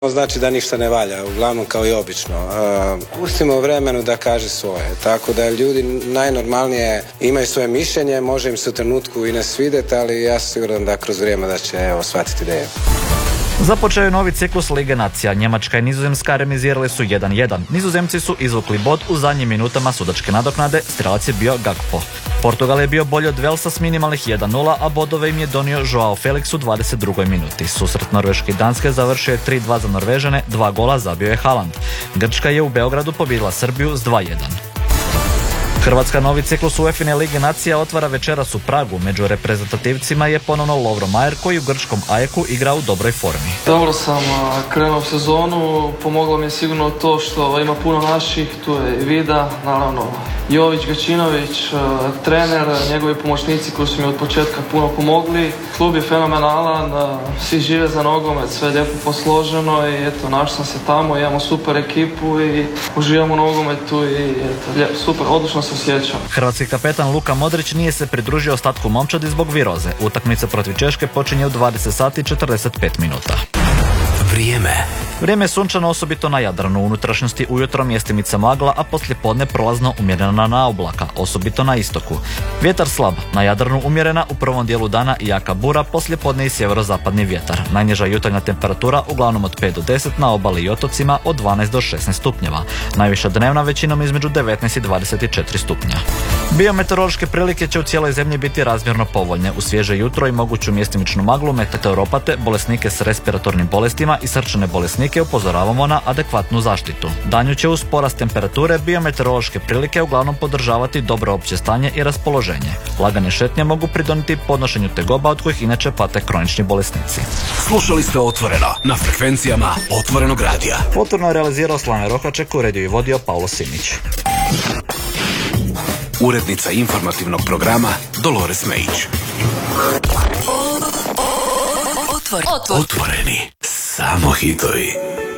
Znači da ništa ne valja, uglavnom kao i obično. Pustimo vremenu da kaže svoje, tako da ljudi najnormalnije imaju svoje mišljenje, može im se u trenutku i ne svidjeti, ali ja sam siguran da kroz vrijeme da će shvatiti da je. Započeo je novi ciklus Lige nacija. Njemačka i Nizozemska remizirali su 1-1. Nizozemci su izvukli bod u zadnjim minutama sudačke nadoknade, strelac je bio Gakpo. Portugal je bio bolji od Velsa s minimalnih 1-0, a bodove im je donio Joao Felix u 22. minuti. Susret Norveške i Danske završio je 3-2 za Norvežane, 2 gola zabio je Haaland. Grčka je u Beogradu pobijedila Srbiju s 2-1. Hrvatska novi ciklus UEFA Lige nacija otvara večeras u Pragu. Među reprezentativcima je ponovno Lovro Majer koji u grčkom Ajeku igra u dobroj formi. Dobro sam krenuo sezonu, pomoglo mi je sigurno to što ima puno naših, tu je i Vida, naravno Jović, Gačinović, trener, njegovi pomoćnici koji su mi od početka puno pomogli. Klub je fenomenalan, svi žive za nogomet, sve je lijepo posloženo i eto, našao sam se tamo, imamo super ekipu i uživamo u nogometu i eto, super, odlično se osjećam. Hrvatski kapetan Luka Modrić nije se pridružio ostatku momčadi zbog viroze. Utakmica protiv Češke počinje u 20 sati i 45 minuta. Vrijeme je sunčano, osobito na Jadranu. U unutrašnjosti ujutro mjestimica magla, a poslijepodne prolazno umjerena na oblaka, osobito na istoku. Vjetar slab, na Jadranu umjerena, u prvom dijelu dana i jaka bura, poslijepodne i sjeverozapadni vjetar. Najniža jutarnja temperatura uglavnom od 5 do 10, na obali i otocima od 12 do 16 stupnjeva. Najviša dnevna većinom između 19 i 24 stupnja. Biometeorološke prilike će u cijeloj zemlji biti razmjerno povoljne. U svježe jutro i moguću mjestimičnu maglu, meteoropate, bolesnike s respiratornim bolestima i srčane bolesnike upozoravamo na adekvatnu zaštitu. Danju će uz porast temperature biometeorološke prilike uglavnom podržavati dobro opće stanje i raspoloženje. Lagane šetnje mogu pridonijeti podnošenju tegoba od kojih inače pate kronični bolesnici. Slušali ste Otvoreno na frekvencijama Otvorenog radija. Otvoreno je realizirao Slaven Rohaček, uredio i vodio Paulo Simić. Urednica informativnog programa Dolores Mejić. Otvoreni. Samo hitovi.